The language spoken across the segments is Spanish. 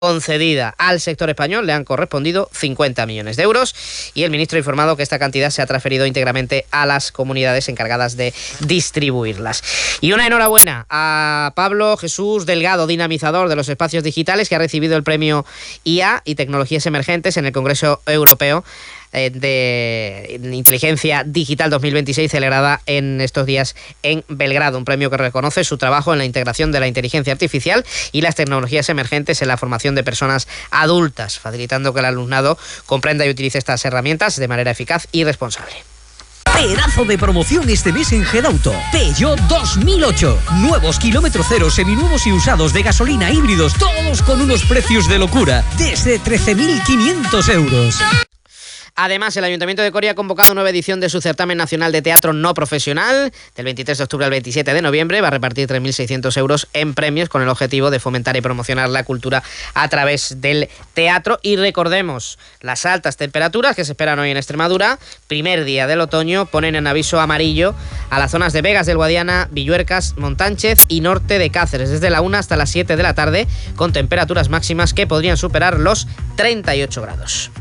concedida al sector español le han correspondido 50 millones de euros y el ministro ha informado que esta cantidad se ha transferido íntegramente a las comunidades encargadas de distribuirlas. Y una enhorabuena a Pablo Jesús Delgado, dinamizador de los espacios digitales, que ha recibido el premio IA y Tecnologías Emergentes en el Congreso Europeo de Inteligencia Digital 2026, celebrada en estos días en Belgrado, un premio que reconoce su trabajo en la integración de la inteligencia artificial y las tecnologías emergentes en la formación de personas adultas, facilitando que el alumnado comprenda y utilice estas herramientas de manera eficaz y responsable. Pedazo de promoción este mes en Gedauto. Peugeot 2008. Nuevos kilómetro cero, seminuevos y usados de gasolina, híbridos, todos con unos precios de locura, desde 13.500 euros. Además, el Ayuntamiento de Coria ha convocado nueva edición de su certamen nacional de teatro no profesional. Del 23 de octubre al 27 de noviembre va a repartir 3.600 euros en premios con el objetivo de fomentar y promocionar la cultura a través del teatro. Y recordemos, las altas temperaturas que se esperan hoy en Extremadura, primer día del otoño, ponen en aviso amarillo a las zonas de Vegas del Guadiana, Villuercas, Montánchez y norte de Cáceres, desde la 1 hasta las 7 de la tarde, con temperaturas máximas que podrían superar los 38 grados.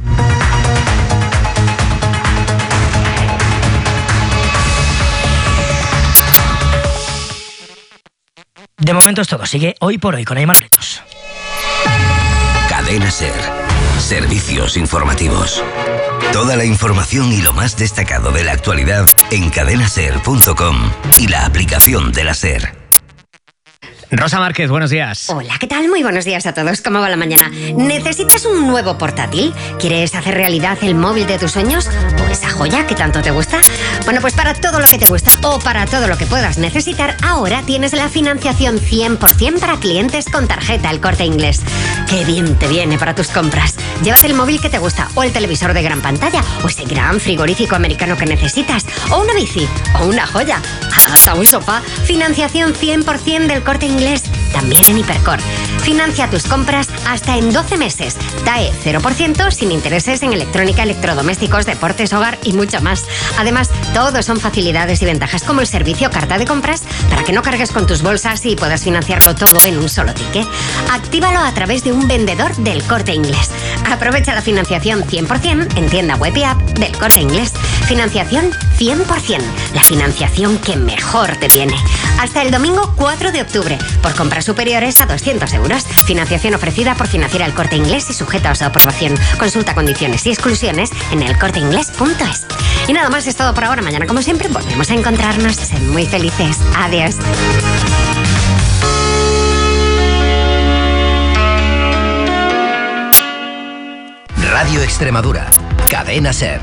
De momento es todo. Sigue Hoy por Hoy con Aimar Bretos. Cadena SER. Servicios informativos. Toda la información y lo más destacado de la actualidad en cadenaser.com y la aplicación de la SER. Rosa Márquez, buenos días. Hola, ¿qué tal? Muy buenos días a todos. ¿Cómo va la mañana? ¿Necesitas un nuevo portátil? ¿Quieres hacer realidad el móvil de tus sueños? ¿O esa joya que tanto te gusta? Bueno, pues para todo lo que te gusta o para todo lo que puedas necesitar, ahora tienes la financiación 100% para clientes con tarjeta El Corte Inglés. ¡Qué bien te viene para tus compras! Llévate el móvil que te gusta, o el televisor de gran pantalla, o ese gran frigorífico americano que necesitas, o una bici, o una joya, hasta un sofá. Financiación 100% del Corte Inglés. También en Hipercor. Financia tus compras hasta en 12 meses. TAE 0% sin intereses en electrónica, electrodomésticos, deportes, hogar y mucho más. Además, todos son facilidades y ventajas como el servicio carta de compras para que no cargues con tus bolsas y puedas financiarlo todo en un solo ticket. Actívalo a través de un vendedor del Corte Inglés. Aprovecha la financiación 100% en tienda web y app del Corte Inglés. Financiación 100%. La financiación que mejor te viene. Hasta el domingo 4 de octubre. Por compras superiores a 200 euros. Financiación ofrecida por Financiera El Corte Inglés y sujeta a su aprobación. Consulta condiciones y exclusiones en elcorteinglés.es. Y nada más, es todo por ahora. Mañana, como siempre, volvemos a encontrarnos. Sed muy felices. Adiós. Radio Extremadura. Cadena SER.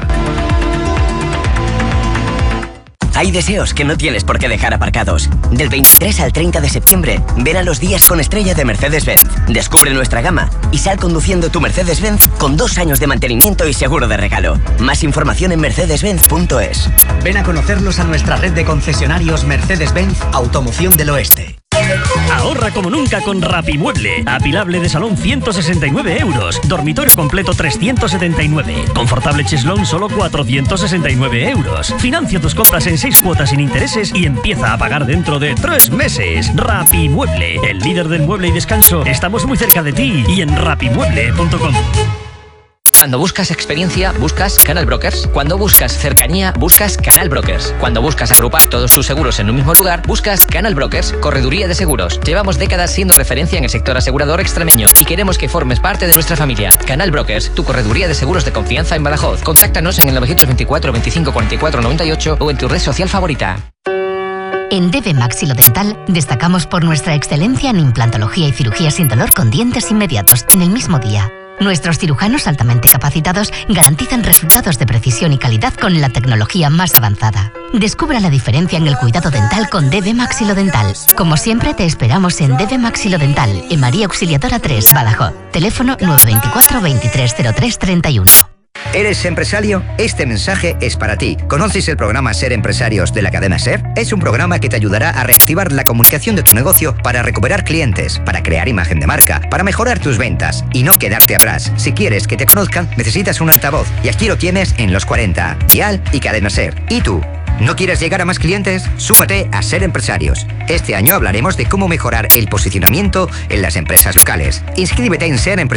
Hay deseos que no tienes por qué dejar aparcados. Del 23 al 30 de septiembre, ven a los días con estrella de Mercedes-Benz. Descubre nuestra gama y sal conduciendo tu Mercedes-Benz con 2 años de mantenimiento y seguro de regalo. Más información en mercedes-benz.es. Ven a conocerlos a nuestra red de concesionarios Mercedes-Benz Automoción del Oeste. Ahorra como nunca con Rapimueble. Apilable de salón 169 euros. Dormitorio completo 379. Confortable cheslón solo 469 euros. Financia tus compras en 6 cuotas sin intereses y empieza a pagar dentro de 3 meses. Rapimueble, el líder del mueble y descanso. Estamos muy cerca de ti y en rapimueble.com. Cuando buscas experiencia, buscas Canal Brokers. Cuando buscas cercanía, buscas Canal Brokers. Cuando buscas agrupar todos tus seguros en un mismo lugar, buscas Canal Brokers, correduría de seguros. Llevamos décadas siendo referencia en el sector asegurador extremeño y queremos que formes parte de nuestra familia. Canal Brokers, tu correduría de seguros de confianza en Badajoz. Contáctanos en el 924 25 44 98 o en tu red social favorita. En DB Maxilodental destacamos por nuestra excelencia en implantología y cirugía sin dolor con dientes inmediatos en el mismo día. Nuestros cirujanos altamente capacitados garantizan resultados de precisión y calidad con la tecnología más avanzada. Descubra la diferencia en el cuidado dental con DB Maxilodental. Como siempre, te esperamos en DB Maxilodental, en María Auxiliadora 3, Badajoz. Teléfono 924 2303 31. ¿Eres empresario? Este mensaje es para ti. ¿Conoces el programa Ser Empresarios de la cadena SER? Es un programa que te ayudará a reactivar la comunicación de tu negocio para recuperar clientes, para crear imagen de marca, para mejorar tus ventas y no quedarte atrás. Si quieres que te conozcan, necesitas un altavoz y aquí lo tienes en Los 40, Dial y Cadena SER. ¿Y tú? ¿No quieres llegar a más clientes? Súmate a Ser Empresarios. Este año hablaremos de cómo mejorar el posicionamiento en las empresas locales. Inscríbete en Ser Empresarios.